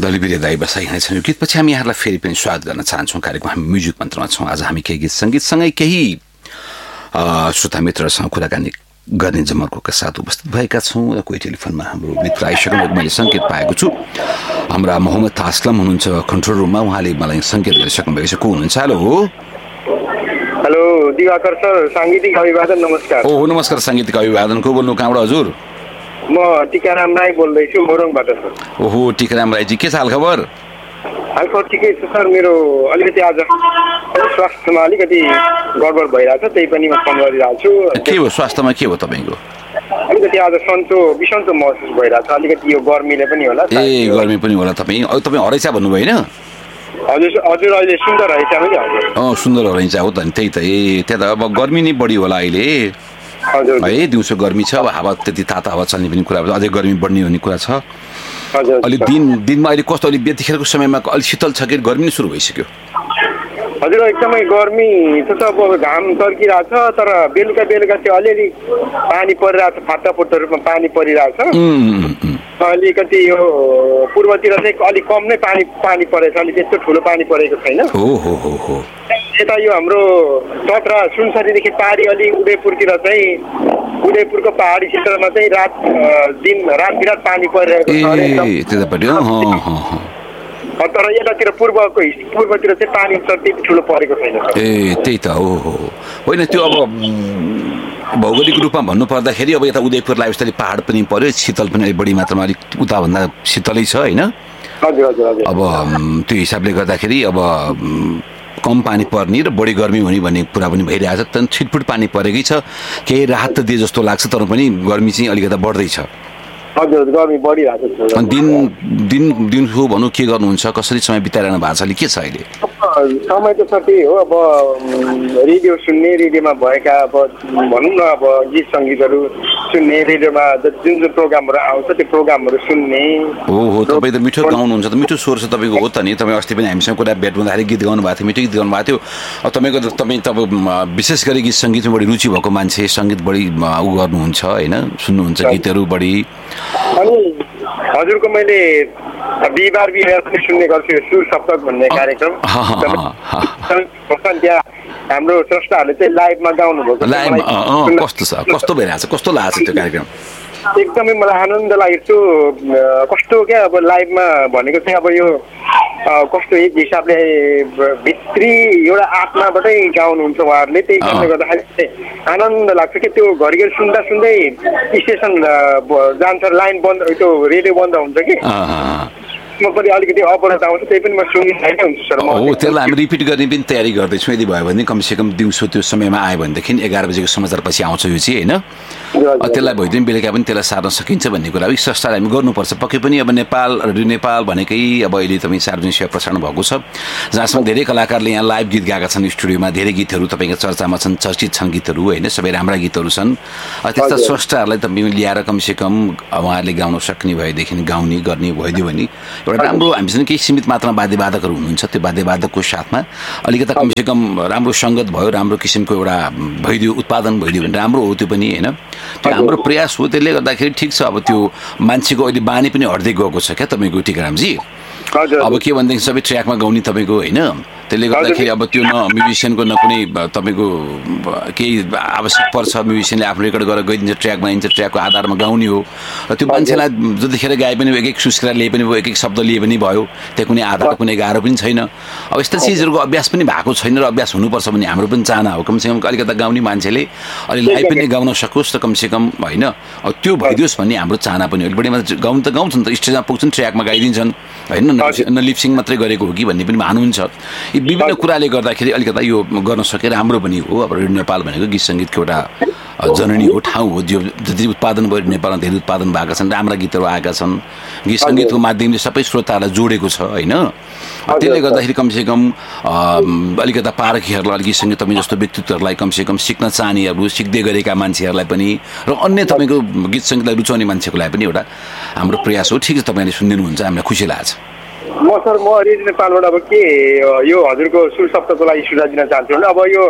दलिबिरे दाई बसाइरहेका छन्। यो गीतपछि हामी यहाँलाई फेरि पनि स्वागत गर्न चाहन्छौँ कार्यक्रम हामी म्युजिक मन्त्रमा छौँ। आज हामी केही गीत सङ्गीतसँगै केही श्रोता मित्रहरूसँग कुराकानी गर्ने जमर्कोका साथ उपस्थित भएका छौँ र कोही टेलिफोनमा हाम्रो मित्र आइसक्नु मैले सङ्केत पाएको छु। हाम्रा मोहम्मद असलम हुनुहुन्छ कन्ट्रोल रुममा, उहाँले मलाई सङ्केत गरिसक्नु भएको छ। को हुनुहुन्छ? हेलो हेलो दिवाकर सर, साङ्गीतिक अभिवादन, नमस्कार। ओ नमस्कार, साङ्गीतिक अभिवादन। को बोल्नु, कहाँबाट हजुर? म टिकाराम राई बोल्दैछु, मोरङबाट सर। ओहो टिकाराम राईजी, के छ हालखबर? हालखबर ठिकै छ सर। मेरो अलिकति आज स्वास्थ्यमा अलिकति गडबड भइरहेको छ, त्यही पनि म फोन गरिरहेको छु। के हो स्वास्थ्यमा, के हो तपाईँको? अलिकति आज बिसन्चो महसुस भइरहेको छ, अलिकति यो गर्मीले पनि होला। ए गर्मी पनि होला। तपाईँ हरैचा भन्नुभयो होइन? हजुर अहिले सुन्दर रहेछ मैले। हजुर सुन्दर हरैचा हो त नि, त्यही त। ए त्यहाँ त अब गर्मी नै बढी होला अहिले है। दिउँसो गर्मी छ, अब हावा त्यति तातो हावा चल्ने पनि कुरा, अझै गर्मी बढ्ने हुने कुरा छ। अहिले दिनमा अहिले कस्तो, अहिले यतिखेरको समयमा अलिक शीतल छ कि गर्मी नै सुरु भइसक्यो? हजुर एकदमै गर्मी त अब घाम तर्किरहेको छ, तर बेलुका चाहिँ अलिअलि पानी परिरहेको छ, फाटाफुट्टो रूपमा पानी परिरहेको छ। अलिकति यो पूर्वतिर चाहिँ अलिक कम नै पानी परेछ, अलिक त्यस्तो ठुलो पानी परेको छैन। यता यो हाम्रो चतरा सुनसरीदेखि पारी अलि उदयपुरतिर चाहिँ उदयपुरको पहाडी क्षेत्रमा चाहिँ रात बिरात पानी परिरहेको छ। तर यतातिर पूर्वतिर चाहिँ पानी त्यति ठुलो परेको छैन। ए त्यही त हो। होइन त्यो अब भौगोलिक रूपमा भन्नु पर्दाखेरि अब यता उदयपुरलाई बिस्तारै पहाड पनि पर्यो, शीतल पनि अलिक बढी मात्रामा, अलिक उताभन्दा शीतलै छ होइन? अब त्यो हिसाबले गर्दाखेरि अब कम पानी पर्ने र बढी गर्मी हुने भन्ने कुरा पनि भइरहेछ। त्यहाँदेखि छिटफुट पानी परेकै छ, केही राहत त दिए जस्तो लाग्छ, तर पनि गर्मी चाहिँ अलिकति बढ्दैछ। हजुर गर्मी बढिरहेको छ। दिनको भनौँ के गर्नुहुन्छ, कसरी समय बिताइरहनु भएको छ, अहिले के छ अहिले समय? त सर त्यही हो, अब रेडियो सुन्ने, रेडियोमा भएका अब भनौँ न अब गीत सङ्गीतहरू सुन्ने, रेडियोमा जुन प्रोग्रामहरू आउँछ त्यो प्रोग्रामहरू सुन्ने। हो तपाईँ त मिठो गाउनुहुन्छ त, मिठो स्वर छ तपाईँको हो त नि। तपाईँ अस्ति पनि हामीसँग कुरा भेट हुँदाखेरि गीत गाउनु भएको थियो, मिठो गीत गाउनु भएको थियो। तपाईँ विशेष गरी गीत सङ्गीतमा बढी रुचि भएको मान्छे, सङ्गीत बढी उ गर्नुहुन्छ होइन, सुन्नुहुन्छ गीतहरू बढी। अनि हजुरको मैले बिहिबार पनि सुन्ने गर्छु, सुर सप्तक भन्ने कार्यक्रम। त्यहाँ हाम्रो स्रष्टाहरूले चाहिँ लाइभमा गाउनु भएको। कस्तो भइरहेछ, कस्तो लागेको छ त्यो कार्यक्रम? एकदमै मलाई आनन्द लागेको छु। कस्तो क्या अब लाइभमा भनेको चाहिँ अब यो कस्तो एक हिसाबले भित्री एउटा आत्माबाटै गाउनुहुन्छ उहाँहरूले, त्यही कारणले गर्दाखेरि आनन्द लाग्छ कि त्यो घरिघरि सुन्दा सुन्दै स्टेसन जान्छ, लाइन बन्द, त्यो रेडियो बन्द हुन्छ कि म पनि अलिकति अपराध आउँछ, त्यही पनि म सुनिरहेकै हुन्छु सर। हो त्यसलाई हामी रिपिट गर्ने पनि तयारी गर्दैछौँ। यदि भयो भने कमसेकम दिउँसो त्यो समयमा आयो भनेदेखि 11 बजेको समाचार पछि आउँछ यो चाहिँ होइन, त्यसलाई भइदिउँ बेलुका पनि त्यसलाई सार्न सकिन्छ भन्ने कुरा अब स्रष्टाले हामी गर्नुपर्छ। पक्कै पनि अब रेडियो नेपाल भनेकै अब अहिले तपाईँ सार्वजनिक सेवा प्रसारण भएको छ, जहाँसम्म धेरै कलाकारले यहाँ लाइभ गीत गाएका छन् स्टुडियोमा, धेरै गीतहरू तपाईँको चर्चामा छन्, चर्चित छन् गीतहरू होइन, सबै राम्रा गीतहरू छन्। त्यस्ता स्रष्टाहरूलाई तपाईँ ल्याएर कमसेकम उहाँहरूले गाउन सक्ने भएदेखि गाउने गर्ने भइदियो भने एउटा राम्रो, हामीसँग केही सीमित मात्रामा वाद्यवादकहरू हुनुहुन्छ, त्यो वाद्यवादकको साथमा अलिकता कमसेकम राम्रो सङ्गत भयो, राम्रो किसिमको एउटा भइदियो, उत्पादन भइदियो भने राम्रो हो त्यो पनि होइन। त्यो हाम्रो प्रयास हो, त्यसले गर्दाखेरि ठिक छ। अब त्यो मान्छेको अहिले बानी पनि हट्दै गएको छ क्या तपाईँको टिकारामजी। अब के भनेदेखि सबै ट्र्याकमा गाउने तपाईँको होइन, त्यसले गर्दाखेरि अब त्यो न म्युजिसियनको न कुनै तपाईँको केही आवश्यक पर्छ। म्युजिसियनले आफ्नो रेकर्ड गरेर गइदिन्छ, ट्र्याक बनाइन्छ, ट्र्याकको आधारमा गाउने हो। र त्यो मान्छेलाई जतिखेर गाए पनि एक सुस्केरा लिए पनि भयो, एक शब्द लिए पनि भयो, त्यहाँ कुनै आधार कुनै गाह्रो पनि छैन। अब यस्ता चिजहरूको अभ्यास पनि भएको छैन र अभ्यास हुनुपर्छ भन्ने हाम्रो पनि चाहना हो। कमसेकम अलिकता गाउने मान्छेले अलि लाइभ पनि गाउन सकोस् र कमसेकम होइन त्यो भइदियोस् भन्ने हाम्रो चाहना पनि हो। अलिक बढी मात्र गाउनु त गाउँछन् त, स्टेजमा पुग्छन्, ट्र्याकमा गाइदिन्छन् होइन, न लिपसिङ मात्रै गरेको हो कि भन्ने पनि भानुहुन्छ। यी विभिन्न कुराले गर्दाखेरि अलिकता यो गर्न सके राम्रो पनि हो। अब रेडियो नेपाल भनेको गीत सङ्गीतको एउटा जननी हो, ठाउँ हो, जो जति उत्पादन भयो नेपालमा धेरै उत्पादन भएका छन्, राम्रा गीतहरू आएका छन्, गीत सङ्गीतको माध्यमले सबै श्रोताहरूलाई जोडेको छ होइन। त्यसले गर्दाखेरि कमसेकम अलिकता पारखीहरूलाई, गीत सङ्गीत तपाईँ जस्तो व्यक्तित्वहरूलाई कमसेकम सिक्न चाहनेहरू, सिक्दै गरेका मान्छेहरूलाई पनि र अन्य तपाईँको गीत सङ्गीतलाई रुचाउने मान्छेको लागि पनि एउटा हाम्रो प्रयास हो। ठिक छ, तपाईँले सुनिदिनुहुन्छ, हामीलाई खुसी लाग्छ। म रेडियो नेपालबाट अब के यो हजुरको सुर सप्तकको लागि सुझाव दिन चाहन्छु भने अब यो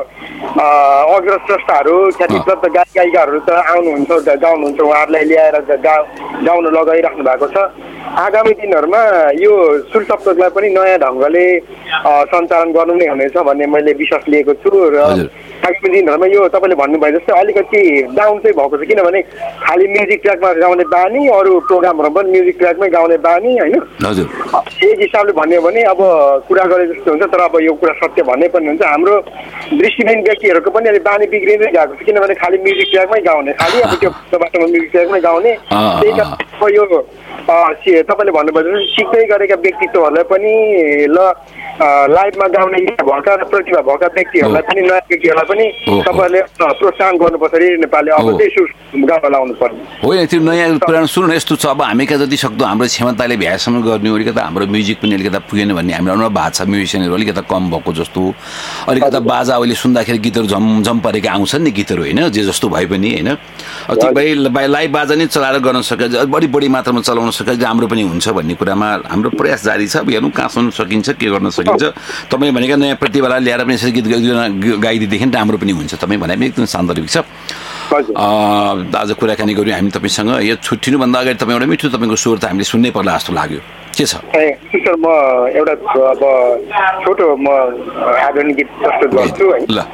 अग्र स्रष्टाहरू, ख्यातिप्राप्त गायिकाहरू त आउनुहुन्छ, गाउनुहुन्छ, उहाँहरूलाई ल्याएर गाउन लगाइराख्नु भएको छ। आगामी दिनहरूमा यो सुर सप्तकलाई पनि नयाँ ढङ्गले सञ्चालन गर्नु नै हुनेछ भन्ने मैले विश्वास लिएको छु र आगामी दिनहरूमा यो तपाईँले भन्नुभयो जस्तै अलिकति डाउन चाहिँ भएको छ किनभने खालि म्युजिक ट्र्याकमा गाउने बानी अरू प्रोग्रामहरू पनि म्युजिक ट्र्याकमै गाउने बानी होइन एक हिसाबले भन्यो भने अब कुरा गरे जस्तो हुन्छ तर अब यो कुरा सत्य भन्ने पनि हुन्छ हाम्रो दृष्टिहीन व्यक्तिहरूको पनि अहिले बानी बिग्रिँदै गएको छ किनभने खालि म्युजिक ट्र्याकमै गाउने खालि अब त्यो बाटोमा म्युजिक ट्र्याकमै गाउने त्यही कारण यो तपाईँले भन्नुभयो जस्तो सिक्दै गरेका व्यक्तित्वहरूलाई पनि ल लाइभमा गाउने भएका र प्रतिभा भएका व्यक्तिहरूलाई पनि नयाँ व्यक्तिहरूलाई पनि तपाईँहरूले प्रोत्साहन गर्नुपर्छ रेडियो नेपालले अब त्यही गाउन लाउनु पर्ने होइन त्यो नयाँ पुरानो सुन्नु यस्तो छ अब हामी कहाँ जति सक्दो हाम्रो क्षमताले भ्यासम्म गर्ने अलिकता हाम्रो म्युजिक पनि अलिकता पुगेन भन्ने हाम्रो अनुरोध भएको छ म्युजिसियनहरू अलिकता कम भएको जस्तो अलिकता बाजा अहिले सुन्दाखेरि गीतहरू झमझम परेका आउँछन् नि गीतहरू होइन जे जस्तो भए पनि होइन त्यो लाइभ बाजा नै चलाएर गर्न सकिन्छ बढी मात्रामा चलाउन सकिन्छ राम्रो पनि हुन्छ भन्ने कुरामा हाम्रो प्रयास जारी छ अब हेर्नु कहाँ सुन्न सकिन्छ के गर्न सकिन्छ तपाईँले भनेका नयाँ प्रतिभालाई ल्याएर पनि यसरी गीत गाइदिएदेखि राम्रो पनि हुन्छ तपाईँ भने पनि एकदम सान्दर्भिक छ आज कुराकानी गऱ्यौँ हामी तपाईँसँग यो छुट्टिनुभन्दा अगाडि तपाईँ एउटा मिठो तपाईँको स्वर त हामीले सुन्नै पर्ला जस्तो लाग्यो के छ सर म एउटा अब छोटो म आधुनिक गीत प्रस्तुत गर्छु है ल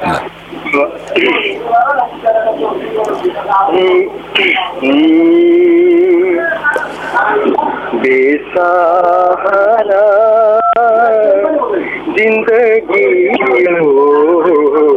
बेसहारा